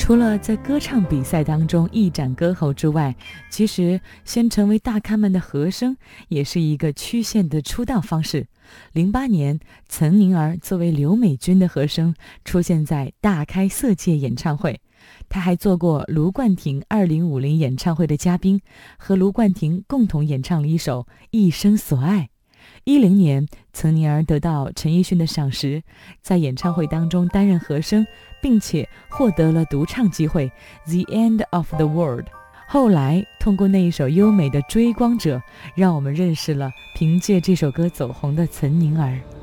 除了在歌唱比赛当中一展歌喉之外，其实先成为大咖们的和声也是一个曲线的出道方式。08年，岑宁儿作为刘美君的和声出现在大开色戒演唱会，她还做过卢冠廷2050演唱会的嘉宾，和卢冠廷共同演唱了一首《一生所爱》。10年，岑宁儿得到陈奕迅的赏识，在演唱会当中担任和声，并且获得了独唱机会《The End of the World》。后来通过那一首优美的《追光者》，让我们认识了凭借这首歌走红的岑宁儿。